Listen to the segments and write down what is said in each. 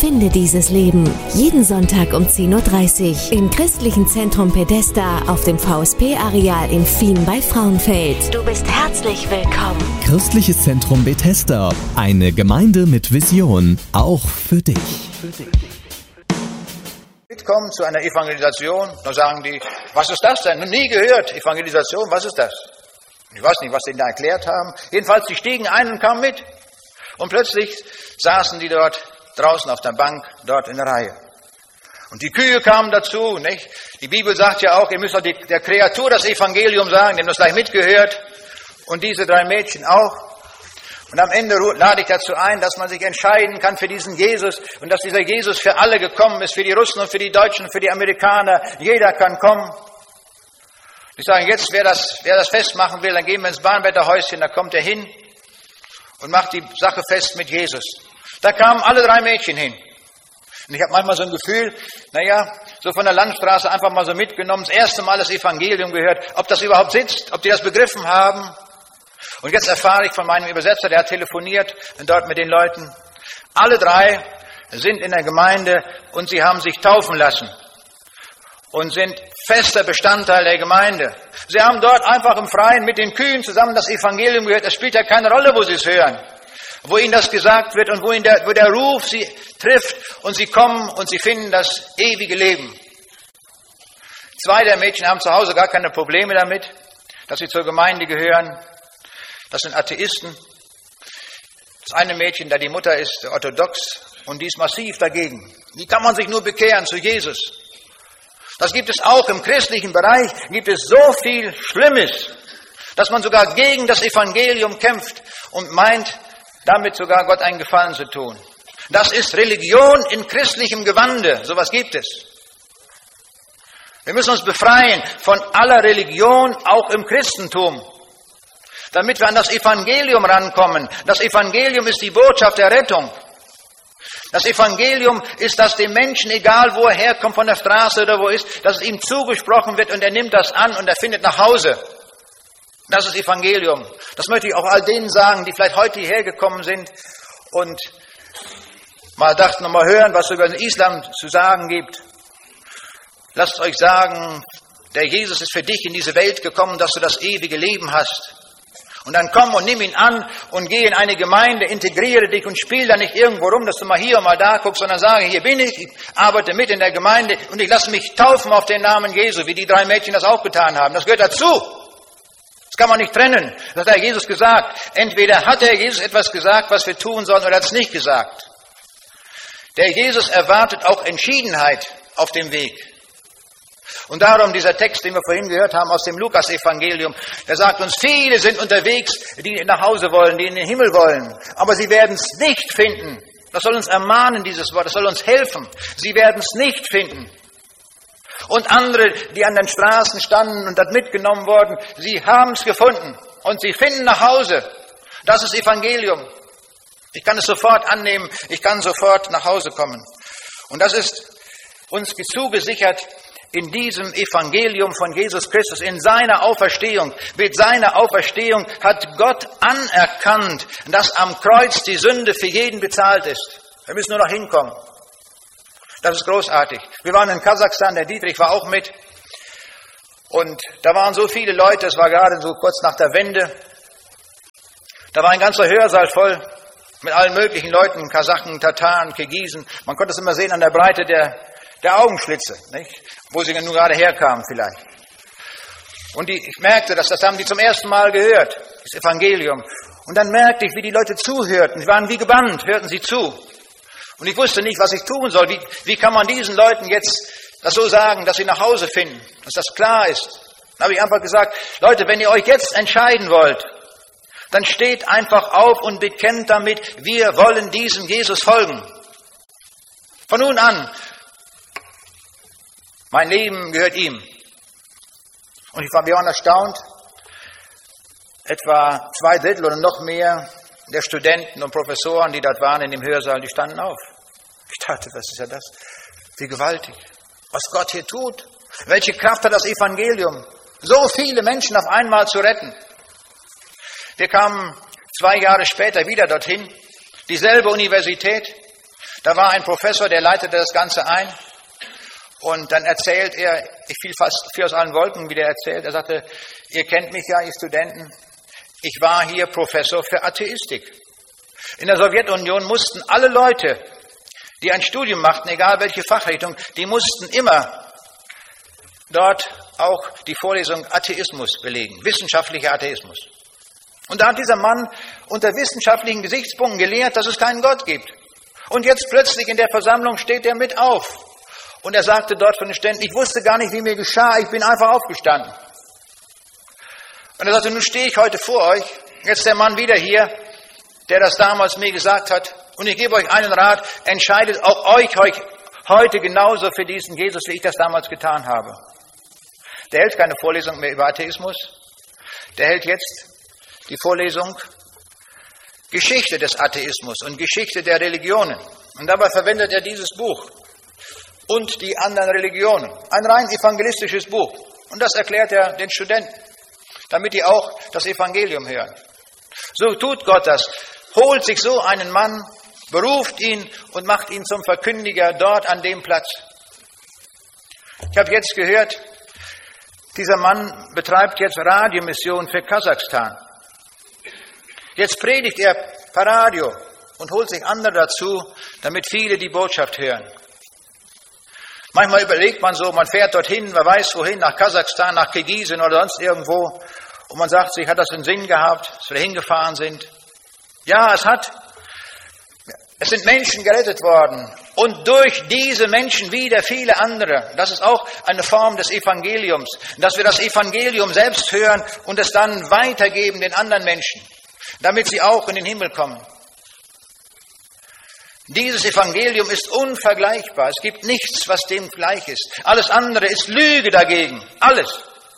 Finde dieses Leben. Jeden Sonntag um 10.30 Uhr im Christlichen Zentrum Bethesda auf dem VSP-Areal in Fien bei Frauenfeld. Du bist herzlich willkommen. Christliches Zentrum Bethesda. Eine Gemeinde mit Vision. Auch für dich. Mitkommen zu einer Evangelisation, da sagen die, was ist das denn? Noch nie gehört, Evangelisation, was ist das? Ich weiß nicht, was sie da erklärt haben. Jedenfalls, die stiegen ein und kamen mit. Und plötzlich saßen die dort draußen auf der Bank, dort in der Reihe. Und die Kühe kamen dazu, nicht? Die Bibel sagt ja auch, ihr müsst doch der Kreatur das Evangelium sagen, die haben das gleich mitgehört. Und diese 3 Mädchen auch. Und am Ende lade ich dazu ein, dass man sich entscheiden kann für diesen Jesus und dass dieser Jesus für alle gekommen ist, für die Russen und für die Deutschen und für die Amerikaner. Jeder kann kommen. Ich sage, jetzt, wer das festmachen will, dann gehen wir ins Bahnwärterhäuschen, da kommt er hin und macht die Sache fest mit Jesus. Da kamen alle 3 Mädchen hin. Und ich habe manchmal so ein Gefühl, so von der Landstraße einfach mal so mitgenommen, das erste Mal das Evangelium gehört, ob das überhaupt sitzt, ob die das begriffen haben. Und jetzt erfahre ich von meinem Übersetzer, der hat telefoniert dort mit den Leuten. Alle 3 sind in der Gemeinde und sie haben sich taufen lassen und sind fester Bestandteil der Gemeinde. Sie haben dort einfach im Freien mit den Kühen zusammen das Evangelium gehört. Es spielt ja keine Rolle, wo sie es hören, wo ihnen das gesagt wird und wo der Ruf sie trifft und sie kommen und sie finden das ewige Leben. 2 der Mädchen haben zu Hause gar keine Probleme damit, dass sie zur Gemeinde gehören. Das sind Atheisten. Das eine Mädchen, da die Mutter ist orthodox und die ist massiv dagegen. Wie kann man sich nur bekehren zu Jesus? Das gibt es auch im christlichen Bereich, gibt es so viel Schlimmes, dass man sogar gegen das Evangelium kämpft und meint, damit sogar Gott einen Gefallen zu tun. Das ist Religion in christlichem Gewande. Sowas gibt es. Wir müssen uns befreien von aller Religion, auch im Christentum, damit wir an das Evangelium rankommen. Das Evangelium ist die Botschaft der Rettung. Das Evangelium ist, dass dem Menschen, egal wo er herkommt, von der Straße oder wo ist, dass es ihm zugesprochen wird und er nimmt das an und er findet nach Hause. Das ist Evangelium. Das möchte ich auch all denen sagen, die vielleicht heute hierher gekommen sind und mal dachten und mal hören, was es über den Islam zu sagen gibt. Lasst euch sagen, der Jesus ist für dich in diese Welt gekommen, dass du das ewige Leben hast. Und dann komm und nimm ihn an und geh in eine Gemeinde, integriere dich und spiel da nicht irgendwo rum, dass du mal hier und mal da guckst, sondern sage, hier bin ich arbeite mit in der Gemeinde und ich lasse mich taufen auf den Namen Jesu, wie die 3 Mädchen das auch getan haben. Das gehört dazu. Das kann man nicht trennen. Das hat der Jesus gesagt. Entweder hat der Jesus etwas gesagt, was wir tun sollen, oder hat es nicht gesagt. Der Jesus erwartet auch Entschiedenheit auf dem Weg. Und darum dieser Text, den wir vorhin gehört haben aus dem Lukas-Evangelium, der sagt uns, viele sind unterwegs, die nach Hause wollen, die in den Himmel wollen, aber sie werden es nicht finden. Das soll uns ermahnen, dieses Wort, das soll uns helfen. Sie werden es nicht finden. Und andere, die an den Straßen standen und dort mitgenommen wurden, sie haben es gefunden und sie finden nach Hause. Das ist Evangelium. Ich kann es sofort annehmen, ich kann sofort nach Hause kommen. Und das ist uns zugesichert in diesem Evangelium von Jesus Christus, in seiner Auferstehung. Mit seiner Auferstehung hat Gott anerkannt, dass am Kreuz die Sünde für jeden bezahlt ist. Wir müssen nur noch hinkommen. Das ist großartig. Wir waren in Kasachstan, der Dietrich war auch mit. Und da waren so viele Leute, es war gerade so kurz nach der Wende. Da war ein ganzer Hörsaal voll mit allen möglichen Leuten, Kasachen, Tataren, Kirgisen. Man konnte es immer sehen an der Breite der Augenschlitze, nicht? Wo sie nun gerade herkamen vielleicht. Und ich merkte, das haben die zum ersten Mal gehört, das Evangelium. Und dann merkte ich, wie die Leute zuhörten. Sie waren wie gebannt, hörten sie zu. Und ich wusste nicht, was ich tun soll. Wie kann man diesen Leuten jetzt das so sagen, dass sie nach Hause finden, dass das klar ist? Dann habe ich einfach gesagt, Leute, wenn ihr euch jetzt entscheiden wollt, dann steht einfach auf und bekennt damit, wir wollen diesem Jesus folgen. Von nun an, mein Leben gehört ihm. Und wir waren erstaunt, etwa 2/3 oder noch mehr der Studenten und Professoren, die dort waren in dem Hörsaal, die standen auf. Ich dachte, was ist ja das? Wie gewaltig. Was Gott hier tut. Welche Kraft hat das Evangelium, so viele Menschen auf einmal zu retten. Wir kamen 2 Jahre später wieder dorthin, dieselbe Universität. Da war ein Professor, der leitete das Ganze ein. Und dann erzählt er, ich fiel fast aus allen Wolken, wie der erzählt. Er sagte, ihr kennt mich ja, ihr Studenten. Ich war hier Professor für Atheistik. In der Sowjetunion mussten alle Leute, die ein Studium machten, egal welche Fachrichtung, die mussten immer dort auch die Vorlesung Atheismus belegen, wissenschaftlicher Atheismus. Und da hat dieser Mann unter wissenschaftlichen Gesichtspunkten gelehrt, dass es keinen Gott gibt. Und jetzt plötzlich in der Versammlung steht er mit auf. Und er sagte dort von den Ständen, ich wusste gar nicht, wie mir geschah, ich bin einfach aufgestanden. Und er sagte, nun stehe ich heute vor euch, jetzt der Mann wieder hier, der das damals mir gesagt hat, und ich gebe euch einen Rat, entscheidet auch euch heute genauso für diesen Jesus, wie ich das damals getan habe. Der hält keine Vorlesung mehr über Atheismus, der hält jetzt die Vorlesung Geschichte des Atheismus und Geschichte der Religionen. Und dabei verwendet er dieses Buch und die anderen Religionen. Ein rein evangelistisches Buch. Und das erklärt er den Studenten, damit die auch das Evangelium hören. So tut Gott das. Holt sich so einen Mann, beruft ihn und macht ihn zum Verkündiger dort an dem Platz. Ich habe jetzt gehört, dieser Mann betreibt jetzt Radiomission für Kasachstan. Jetzt predigt er per Radio und holt sich andere dazu, damit viele die Botschaft hören. Manchmal überlegt man so, man fährt dorthin, wer weiß wohin, nach Kasachstan, nach Kirgisien oder sonst irgendwo. Und man sagt sich, hat das einen Sinn gehabt, dass wir hingefahren sind? Ja, es hat. Es sind Menschen gerettet worden. Und durch diese Menschen wieder viele andere. Das ist auch eine Form des Evangeliums. Dass wir das Evangelium selbst hören und es dann weitergeben den anderen Menschen, damit sie auch in den Himmel kommen. Dieses Evangelium ist unvergleichbar. Es gibt nichts, was dem gleich ist. Alles andere ist Lüge dagegen. Alles.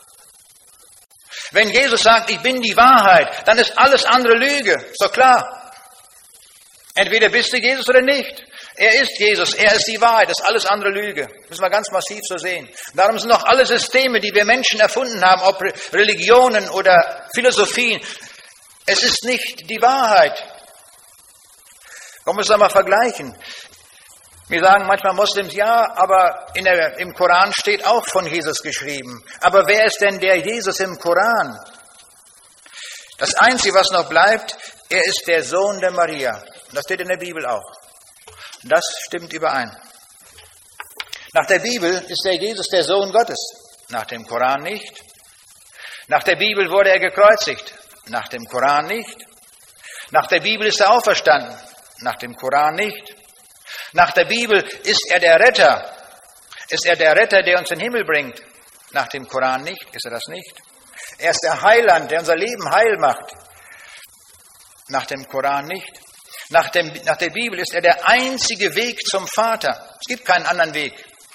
Wenn Jesus sagt, ich bin die Wahrheit, dann ist alles andere Lüge. Ist doch klar. Entweder bist du Jesus oder nicht. Er ist Jesus, er ist die Wahrheit, das ist alles andere Lüge. Das müssen wir ganz massiv so sehen. Darum sind auch alle Systeme, die wir Menschen erfunden haben, ob Religionen oder Philosophien, es ist nicht die Wahrheit. Man muss es einmal vergleichen. Wir sagen manchmal Moslems, ja, aber im Koran steht auch von Jesus geschrieben. Aber wer ist denn der Jesus im Koran? Das Einzige, was noch bleibt, er ist der Sohn der Maria. Das steht in der Bibel auch. Das stimmt überein. Nach der Bibel ist der Jesus der Sohn Gottes. Nach dem Koran nicht. Nach der Bibel wurde er gekreuzigt. Nach dem Koran nicht. Nach der Bibel ist er auferstanden. Nach dem Koran nicht. Nach der Bibel ist er der Retter. Ist er der Retter, der uns in den Himmel bringt? Nach dem Koran nicht. Ist er das nicht? Er ist der Heiland, der unser Leben heil macht. Nach dem Koran nicht. Nach der Bibel ist er der einzige Weg zum Vater. Es gibt keinen anderen Weg.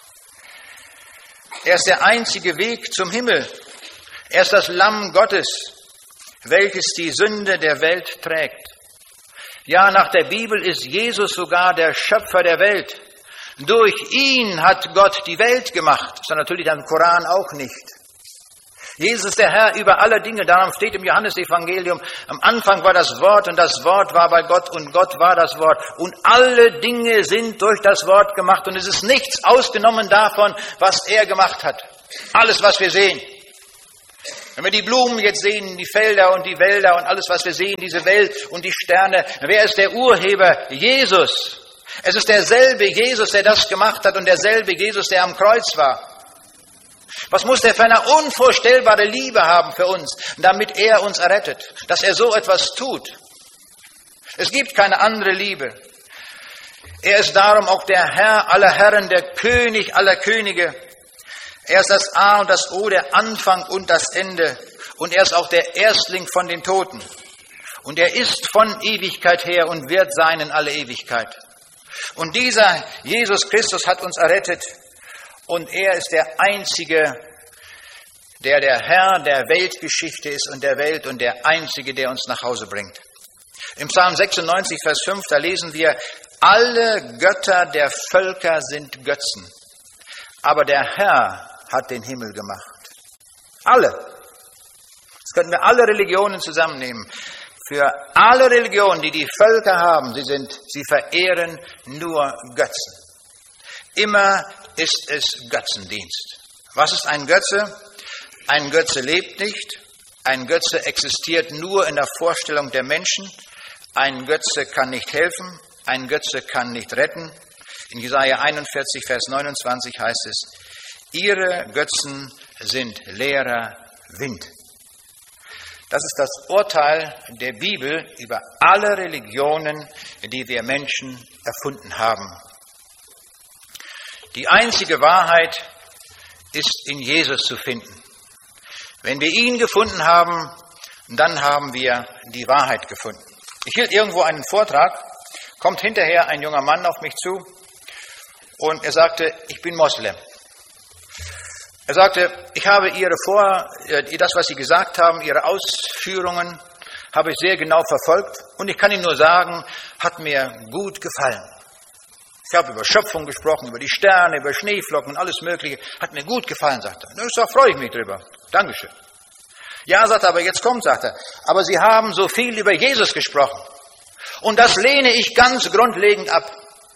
Er ist der einzige Weg zum Himmel. Er ist das Lamm Gottes, welches die Sünde der Welt trägt. Ja, nach der Bibel ist Jesus sogar der Schöpfer der Welt. Durch ihn hat Gott die Welt gemacht. Das ist natürlich im Koran auch nicht. Jesus ist der Herr über alle Dinge. Darum steht im Johannesevangelium, am Anfang war das Wort und das Wort war bei Gott und Gott war das Wort. Und alle Dinge sind durch das Wort gemacht und es ist nichts ausgenommen davon, was er gemacht hat. Alles, was wir sehen. Wenn wir die Blumen jetzt sehen, die Felder und die Wälder und alles, was wir sehen, diese Welt und die Sterne, wer ist der Urheber? Jesus. Es ist derselbe Jesus, der das gemacht hat und derselbe Jesus, der am Kreuz war. Was muss der für eine unvorstellbare Liebe haben für uns, damit er uns errettet, dass er so etwas tut? Es gibt keine andere Liebe. Er ist darum auch der Herr aller Herren, der König aller Könige. Er ist das A und das O, der Anfang und das Ende. Und er ist auch der Erstling von den Toten. Und er ist von Ewigkeit her und wird sein in alle Ewigkeit. Und dieser Jesus Christus hat uns errettet. Und er ist der Einzige, der Herr der Weltgeschichte ist und der Welt und der Einzige, der uns nach Hause bringt. Im Psalm 96, Vers 5, da lesen wir, alle Götter der Völker sind Götzen, aber der Herr hat den Himmel gemacht. Alle. Das könnten wir alle Religionen zusammennehmen. für alle Religionen, die die Völker haben, sie verehren nur Götzen. Immer ist es Götzendienst. Was ist ein Götze? Ein Götze lebt nicht. Ein Götze existiert nur in der Vorstellung der Menschen. Ein Götze kann nicht helfen. Ein Götze kann nicht retten. In Jesaja 41, Vers 29 heißt es, ihre Götzen sind leerer Wind. Das ist das Urteil der Bibel über alle Religionen, die wir Menschen erfunden haben. Die einzige Wahrheit ist in Jesus zu finden. Wenn wir ihn gefunden haben, dann haben wir die Wahrheit gefunden. Ich hielt irgendwo einen Vortrag, kommt hinterher ein junger Mann auf mich zu und er sagte, ich bin Moslem. Er sagte, ich habe das, was Sie gesagt haben, Ihre Ausführungen, habe ich sehr genau verfolgt und ich kann Ihnen nur sagen, hat mir gut gefallen. Ich habe über Schöpfung gesprochen, über die Sterne, über Schneeflocken und alles Mögliche. Hat mir gut gefallen, sagt er. Da freue ich mich drüber. Dankeschön. Ja, sagt er, aber jetzt kommt, sagt er. Aber Sie haben so viel über Jesus gesprochen. Und das lehne ich ganz grundlegend ab.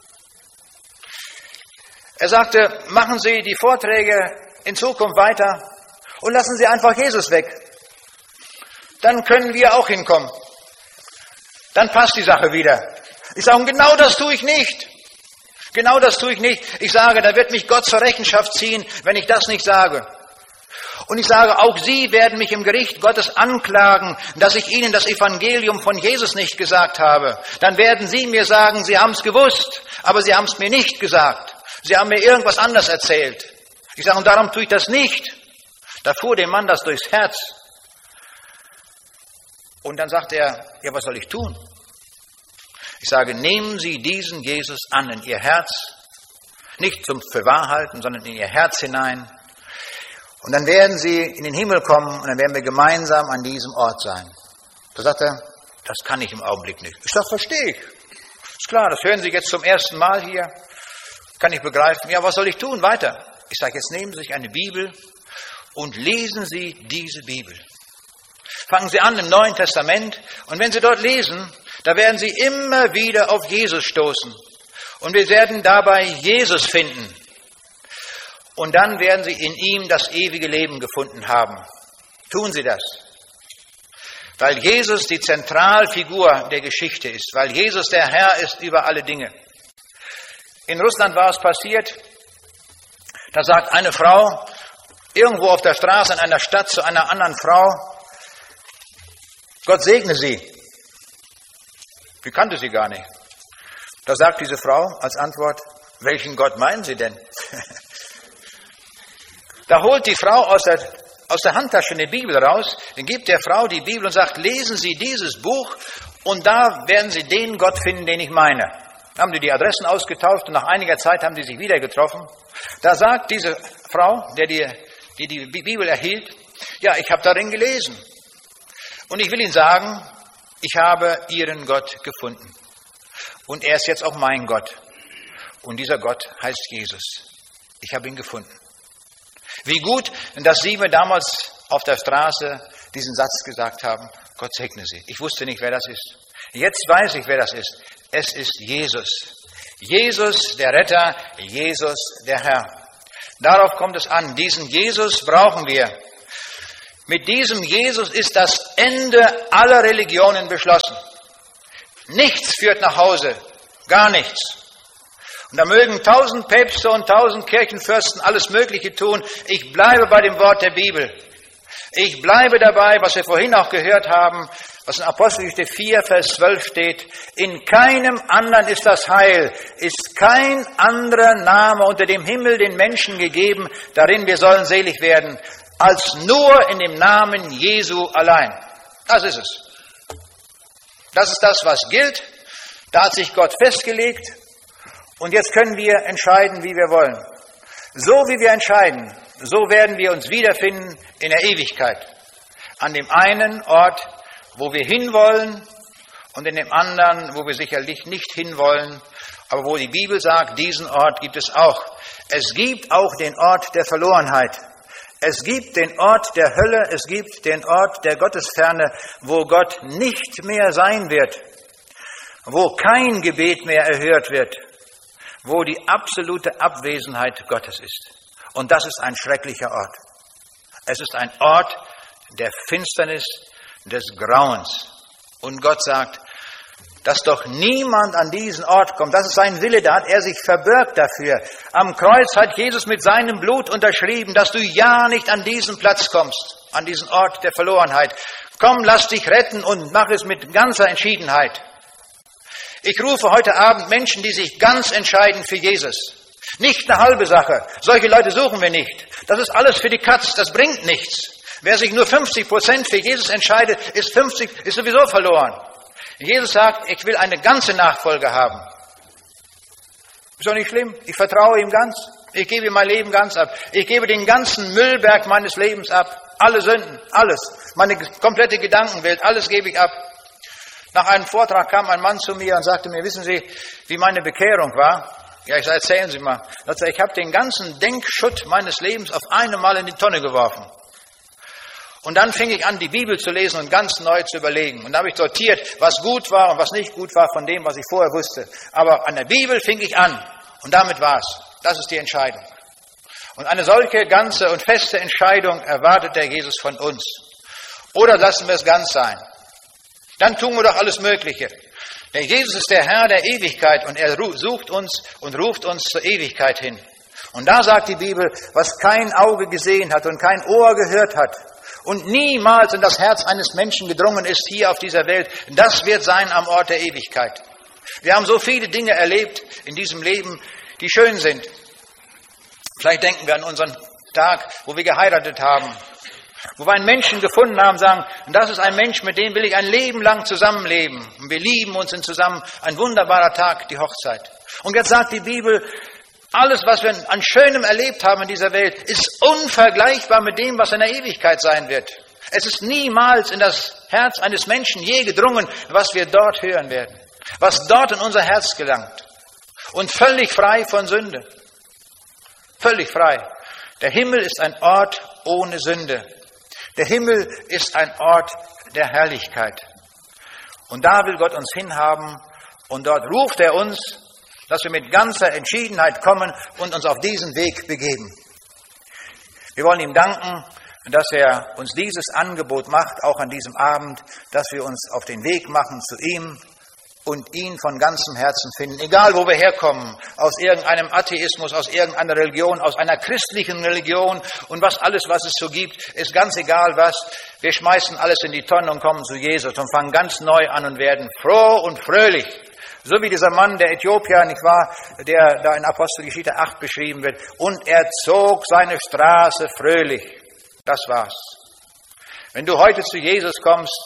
Er sagte, machen Sie die Vorträge in Zukunft weiter und lassen Sie einfach Jesus weg. Dann können wir auch hinkommen. Dann passt die Sache wieder. Ich sage, genau das tue ich nicht. Genau das tue ich nicht. Ich sage, da wird mich Gott zur Rechenschaft ziehen, wenn ich das nicht sage. Und ich sage, auch Sie werden mich im Gericht Gottes anklagen, dass ich Ihnen das Evangelium von Jesus nicht gesagt habe. Dann werden Sie mir sagen, Sie haben es gewusst, aber Sie haben es mir nicht gesagt. Sie haben mir irgendwas anderes erzählt. Ich sage, und darum tue ich das nicht. Da fuhr dem Mann das durchs Herz. Und dann sagt er, ja, was soll ich tun? Ich sage, nehmen Sie diesen Jesus an in Ihr Herz, nicht für wahr halten, sondern in Ihr Herz hinein. Und dann werden Sie in den Himmel kommen und dann werden wir gemeinsam an diesem Ort sein. Da sagt er, das kann ich im Augenblick nicht. Ich sage, verstehe ich. Ist klar, das hören Sie jetzt zum ersten Mal hier. Kann ich begreifen. Ja, was soll ich tun? Weiter. Ich sage, jetzt nehmen Sie sich eine Bibel und lesen Sie diese Bibel. Fangen Sie an im Neuen Testament und wenn Sie dort lesen, da werden Sie immer wieder auf Jesus stoßen. Und wir werden dabei Jesus finden. Und dann werden Sie in ihm das ewige Leben gefunden haben. Tun Sie das. Weil Jesus die Zentralfigur der Geschichte ist. Weil Jesus der Herr ist über alle Dinge. In Russland war es passiert, da sagt eine Frau irgendwo auf der Straße in einer Stadt zu einer anderen Frau, Gott segne Sie. Die kannte sie gar nicht. Da sagt diese Frau als Antwort, welchen Gott meinen Sie denn? Da holt die Frau aus der Handtasche eine Bibel raus, dann gibt der Frau die Bibel und sagt, lesen Sie dieses Buch und da werden Sie den Gott finden, den ich meine. Haben die Adressen ausgetauscht und nach einiger Zeit haben die sich wieder getroffen. Da sagt diese Frau, die Bibel erhielt, ja, ich habe darin gelesen. Und ich will Ihnen sagen, ich habe Ihren Gott gefunden. Und er ist jetzt auch mein Gott. Und dieser Gott heißt Jesus. Ich habe ihn gefunden. Wie gut, dass Sie mir damals auf der Straße diesen Satz gesagt haben, Gott segne Sie. Ich wusste nicht, wer das ist. Jetzt weiß ich, wer das ist. Es ist Jesus. Jesus, der Retter, Jesus, der Herr. Darauf kommt es an. Diesen Jesus brauchen wir. Mit diesem Jesus ist das Ende aller Religionen beschlossen. Nichts führt nach Hause. Gar nichts. Und da mögen 1000 Päpste und 1000 Kirchenfürsten alles Mögliche tun. Ich bleibe bei dem Wort der Bibel. Ich bleibe dabei, was wir vorhin auch gehört haben, was in Apostelgeschichte 4, Vers 12 steht. In keinem anderen ist das Heil, ist kein anderer Name unter dem Himmel den Menschen gegeben, darin wir sollen selig werden, als nur in dem Namen Jesu allein. Das ist es. Das ist das, was gilt. Da hat sich Gott festgelegt. Und jetzt können wir entscheiden, wie wir wollen. So wie wir entscheiden, so werden wir uns wiederfinden in der Ewigkeit. An dem einen Ort, wo wir hinwollen und in dem anderen, wo wir sicherlich nicht hinwollen, aber wo die Bibel sagt, diesen Ort gibt es auch. Es gibt auch den Ort der Verlorenheit. Es gibt den Ort der Hölle, es gibt den Ort der Gottesferne, wo Gott nicht mehr sein wird, wo kein Gebet mehr erhört wird, wo die absolute Abwesenheit Gottes ist. Und das ist ein schrecklicher Ort. Es ist ein Ort der Finsternis, des Grauens. Und Gott sagt, dass doch niemand an diesen Ort kommt. Das ist sein Wille, da hat er sich verbürgt dafür. Am Kreuz hat Jesus mit seinem Blut unterschrieben, dass du ja nicht an diesen Platz kommst, an diesen Ort der Verlorenheit. Komm, lass dich retten und mach es mit ganzer Entschiedenheit. Ich rufe heute Abend Menschen, die sich ganz entscheiden für Jesus. Nicht eine halbe Sache. Solche Leute suchen wir nicht. Das ist alles für die Katz, das bringt nichts. Wer sich nur 50% für Jesus entscheidet, ist sowieso verloren. Jesus sagt, ich will eine ganze Nachfolge haben. Ist doch nicht schlimm. Ich vertraue ihm ganz. Ich gebe ihm mein Leben ganz ab. Ich gebe den ganzen Müllberg meines Lebens ab. Alle Sünden, alles. Meine komplette Gedankenwelt, alles gebe ich ab. Nach einem Vortrag kam ein Mann zu mir und sagte mir, wissen Sie, wie meine Bekehrung war? Ja, ich sage, erzählen Sie mal. Er sagte, ich habe den ganzen Denkschutt meines Lebens auf einmal in die Tonne geworfen. Und dann fing ich an, die Bibel zu lesen und ganz neu zu überlegen. Und da habe ich sortiert, was gut war und was nicht gut war von dem, was ich vorher wusste. Aber an der Bibel fing ich an und damit war's. Das ist die Entscheidung. Und eine solche ganze und feste Entscheidung erwartet der Jesus von uns. Oder lassen wir es ganz sein. Dann tun wir doch alles Mögliche. Der Jesus ist der Herr der Ewigkeit und er sucht uns und ruft uns zur Ewigkeit hin. Und da sagt die Bibel, was kein Auge gesehen hat und kein Ohr gehört hat und niemals in das Herz eines Menschen gedrungen ist hier auf dieser Welt, das wird sein am Ort der Ewigkeit. Wir haben so viele Dinge erlebt in diesem Leben, die schön sind. Vielleicht denken wir an unseren Tag, wo wir geheiratet haben, wo wir einen Menschen gefunden haben, sagen, das ist ein Mensch, mit dem will ich ein Leben lang zusammenleben. Und wir lieben uns zusammen. Ein wunderbarer Tag, die Hochzeit. Und jetzt sagt die Bibel, alles, was wir an Schönem erlebt haben in dieser Welt, ist unvergleichbar mit dem, was in der Ewigkeit sein wird. Es ist niemals in das Herz eines Menschen je gedrungen, was wir dort hören werden. Was dort in unser Herz gelangt. Und völlig frei von Sünde. Völlig frei. Der Himmel ist ein Ort ohne Sünde. Der Himmel ist ein Ort der Herrlichkeit. Und da will Gott uns hinhaben und dort ruft er uns, dass wir mit ganzer Entschiedenheit kommen und uns auf diesen Weg begeben. Wir wollen ihm danken, dass er uns dieses Angebot macht, auch an diesem Abend, dass wir uns auf den Weg machen zu ihm und ihn von ganzem Herzen finden. Egal, wo wir herkommen, aus irgendeinem Atheismus, aus irgendeiner Religion, aus einer christlichen Religion und was es so gibt, ist ganz egal was. Wir schmeißen alles in die Tonne und kommen zu Jesus und fangen ganz neu an und werden froh und fröhlich. So wie dieser Mann, der Äthiopier, nicht wahr, der da in Apostelgeschichte 8 beschrieben wird. Und er zog seine Straße fröhlich. Das war's. Wenn du heute zu Jesus kommst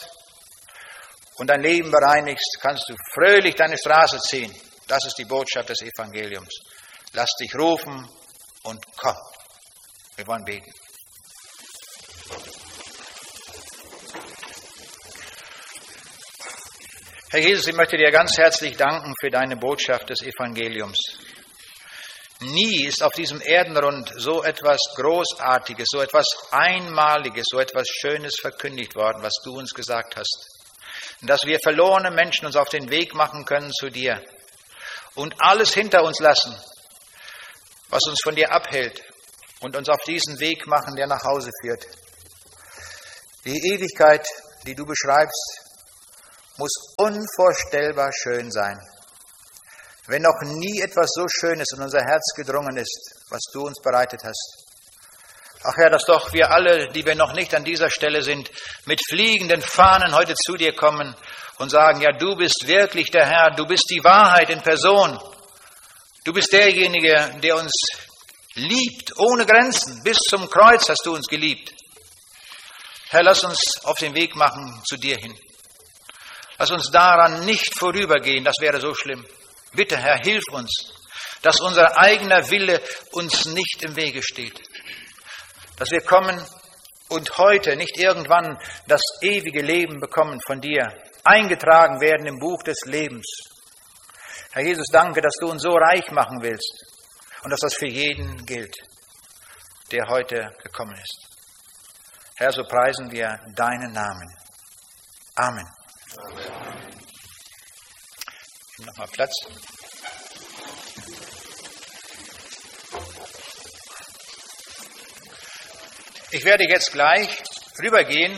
und dein Leben bereinigst, kannst du fröhlich deine Straße ziehen. Das ist die Botschaft des Evangeliums. Lass dich rufen und komm. Wir wollen beten. Herr Jesus, ich möchte dir ganz herzlich danken für deine Botschaft des Evangeliums. Nie ist auf diesem Erdenrund so etwas Großartiges, so etwas Einmaliges, so etwas Schönes verkündigt worden, was du uns gesagt hast. Dass wir verlorene Menschen uns auf den Weg machen können zu dir und alles hinter uns lassen, was uns von dir abhält und uns auf diesen Weg machen, der nach Hause führt. Die Ewigkeit, die du beschreibst, muss unvorstellbar schön sein. Wenn noch nie etwas so Schönes in unser Herz gedrungen ist, was du uns bereitet hast. Ach Herr, dass doch wir alle, die wir noch nicht an dieser Stelle sind, mit fliegenden Fahnen heute zu dir kommen und sagen, ja, du bist wirklich der Herr, du bist die Wahrheit in Person. Du bist derjenige, der uns liebt, ohne Grenzen. Bis zum Kreuz hast du uns geliebt. Herr, lass uns auf den Weg machen zu dir hin. Lass uns daran nicht vorübergehen, das wäre so schlimm. Bitte, Herr, hilf uns, dass unser eigener Wille uns nicht im Wege steht. Dass wir kommen und heute, nicht irgendwann, das ewige Leben bekommen von dir, eingetragen werden im Buch des Lebens. Herr Jesus, danke, dass du uns so reich machen willst und dass das für jeden gilt, der heute gekommen ist. Herr, so preisen wir deinen Namen. Amen. Amen. Nochmal Platz. Ich werde jetzt gleich rübergehen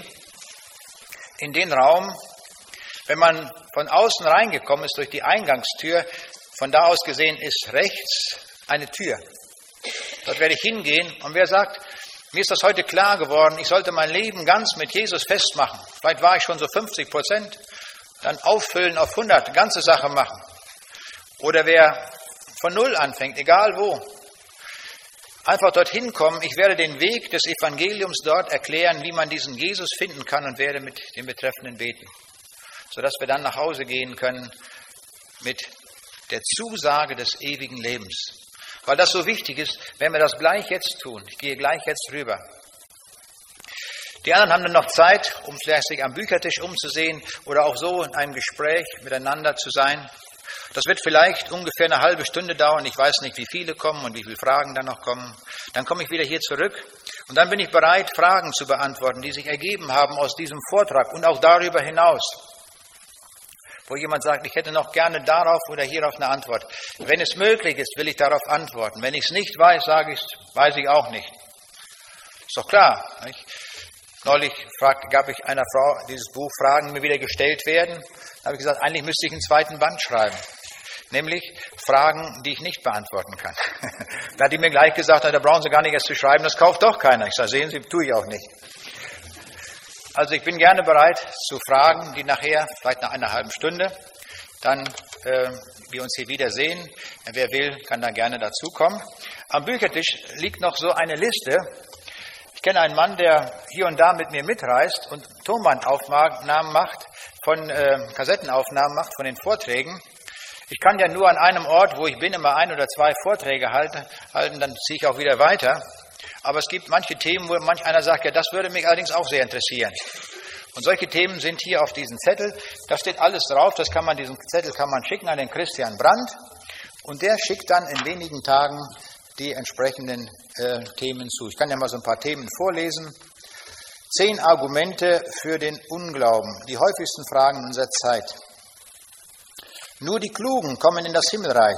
in den Raum, wenn man von außen reingekommen ist durch die Eingangstür, von da aus gesehen ist rechts eine Tür. Dort werde ich hingehen und wer sagt, mir ist das heute klar geworden, ich sollte mein Leben ganz mit Jesus festmachen. Vielleicht war ich schon so 50%, dann auffüllen auf 100, ganze Sache machen. Oder wer von Null anfängt, egal wo, einfach dorthin kommen. Ich werde den Weg des Evangeliums dort erklären, wie man diesen Jesus finden kann und werde mit dem Betreffenden beten, sodass wir dann nach Hause gehen können mit der Zusage des ewigen Lebens. Weil das so wichtig ist, wenn wir das gleich jetzt tun. Ich gehe gleich jetzt rüber. Die anderen haben dann noch Zeit, um vielleicht sich am Büchertisch umzusehen oder auch so in einem Gespräch miteinander zu sein. Das wird vielleicht ungefähr eine halbe Stunde dauern. Ich weiß nicht, wie viele kommen und wie viele Fragen dann noch kommen. Dann komme ich wieder hier zurück und dann bin ich bereit, Fragen zu beantworten, die sich ergeben haben aus diesem Vortrag und auch darüber hinaus. Wo jemand sagt, ich hätte noch gerne darauf oder hierauf eine Antwort. Wenn es möglich ist, will ich darauf antworten. Wenn ich es nicht weiß, sage ich es, weiß ich auch nicht. Ist doch klar. Nicht? Neulich gab ich einer Frau dieses Buch, Fragen mir wieder gestellt werden. Da habe ich gesagt, eigentlich müsste ich einen zweiten Band schreiben. Nämlich Fragen, die ich nicht beantworten kann. Da hat die mir gleich gesagt, da brauchen Sie gar nicht erst zu schreiben, das kauft doch keiner. Ich sage, sehen Sie, tue ich auch nicht. Also ich bin gerne bereit zu Fragen, die nachher, vielleicht nach einer halben Stunde, dann wir uns hier wiedersehen. Wer will, kann da gerne dazukommen. Am Büchertisch liegt noch so eine Liste. Ich kenne einen Mann, der hier und da mit mir mitreist und Tonbandaufnahmen macht, Kassettenaufnahmen macht von den Vorträgen. Ich kann ja nur an einem Ort, wo ich bin, immer 1 oder 2 Vorträge halten, dann ziehe ich auch wieder weiter. Aber es gibt manche Themen, wo manch einer sagt, ja, das würde mich allerdings auch sehr interessieren. Und solche Themen sind hier auf diesem Zettel. Da steht alles drauf. Diesen Zettel kann man schicken an den Christian Brandt. Und der schickt dann in wenigen Tagen die entsprechenden Themen zu. Ich kann ja mal so ein paar Themen vorlesen. 10 Argumente für den Unglauben. Die häufigsten Fragen unserer Zeit. Nur die Klugen kommen in das Himmelreich.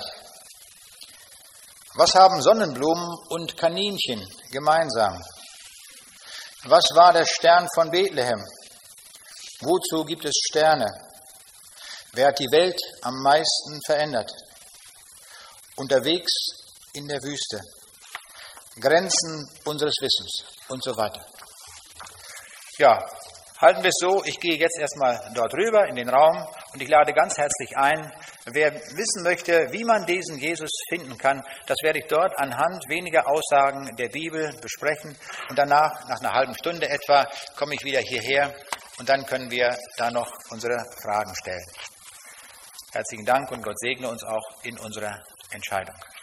Was haben Sonnenblumen und Kaninchen gemeinsam? Was war der Stern von Bethlehem? Wozu gibt es Sterne? Wer hat die Welt am meisten verändert? Unterwegs in der Wüste. Grenzen unseres Wissens und so weiter. Ja, halten wir es so, ich gehe jetzt erstmal dort rüber in den Raum und ich lade ganz herzlich ein, wer wissen möchte, wie man diesen Jesus finden kann, das werde ich dort anhand weniger Aussagen der Bibel besprechen und danach, nach einer halben Stunde etwa, komme ich wieder hierher und dann können wir da noch unsere Fragen stellen. Herzlichen Dank und Gott segne uns auch in unserer Entscheidung.